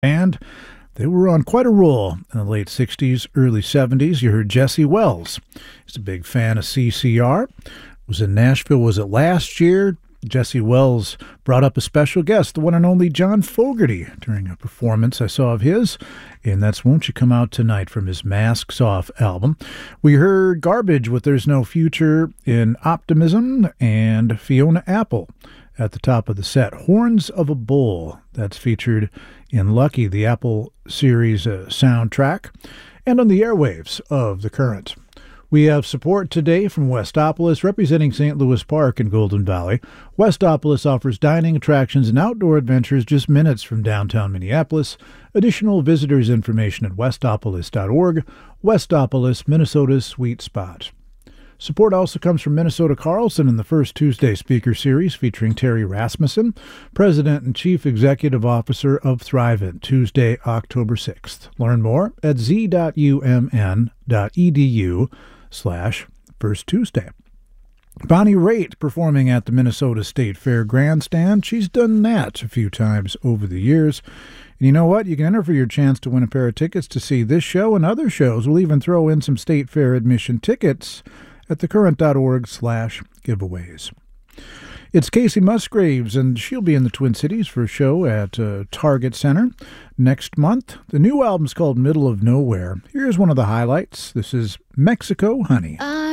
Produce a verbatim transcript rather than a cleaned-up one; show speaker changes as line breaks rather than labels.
And they were on quite a roll in the late sixties, early seventies. You heard Jesse Wells. He's a big fan of C C R. Was in Nashville, was it last year? Jesse Wells brought up a special guest, the one and only John Fogerty, during a performance I saw of his, and that's Won't You Come Out Tonight from his Masks Off album. We heard Garbage with There's No Future in Optimism, and Fiona Apple at the top of the set. Horns of a Bull, that's featured in Lucky, the Apple series uh, soundtrack, and on the airwaves of The Current. We have support today from Westopolis, representing Saint Louis Park in Golden Valley. Westopolis offers dining, attractions, and outdoor adventures just minutes from downtown Minneapolis. Additional visitors information at westopolis dot org. Westopolis, Minnesota's sweet spot. Support also comes from Minnesota Carlson in the First Tuesday Speaker Series featuring Terry Rasmussen, President and Chief Executive Officer of Thrivent, Tuesday, October sixth. Learn more at z dot u m n dot e d u slash First Tuesday. Bonnie Raitt performing at the Minnesota State Fair Grandstand. She's done that a few times over the years. And you know what? You can enter for your chance to win a pair of tickets to see this show and other shows. We'll even throw in some State Fair admission tickets at thecurrent.org slash giveaways. It's Casey Musgraves, and she'll be in the Twin Cities for a show at uh, Target Center next month. The new album's called Middle of Nowhere. Here's one of the highlights. This is Mexico Honey.
I